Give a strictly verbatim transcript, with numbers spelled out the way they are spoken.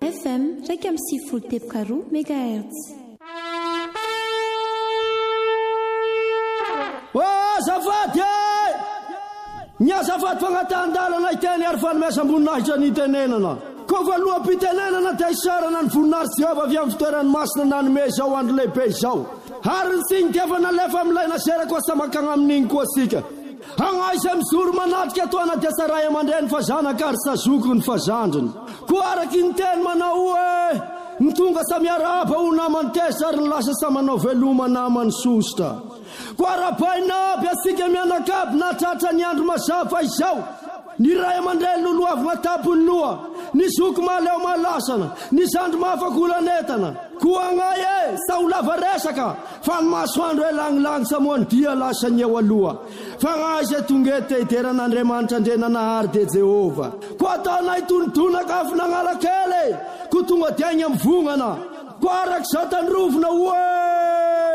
F M raika amby sivifolo teboka roa megahertz. Oh, zafady e! Ny azafady fagnatandalana iteny ary fanomesa amboninahitra ny tenenana. Ko voaloham-pitenenana dia isarana ny voninahitsy Jehova avy amin'ny fitoerany masina nanome izao andro lehibe izao. Ary ny siny tiava nalefa amin'ilay naserako asamakagna amin'iny koa sika. Hagnaisa mizoro manatrika atoana dia saray aman-dreny fa zanaka ary sazoko ny fazandriny. Ko araky ny teny manao hoe ny tonga samiaraba ho namany teza ary ny lasa samanao veloma namany sosta. Ko arapaina aby asika mianakaby na tratra ny andro mazava izao. Ny ray aman-dreny loloavagna tapony loha, ny zoko maleo malasana, ny zandry mahafakolanetana. Ko agnay e, sa ho lava resaka, fa ny masoandro e langilangy samoany dia lasa ny eo aloha. Fa gn'azy tonga ete iteran'Andriamanitra ndrenanahary de Jehova. Ko ataonay tonodonaka afy nagnala kely, ko tonga dia agny amvongana. Ko arak' zao tandrovona hoe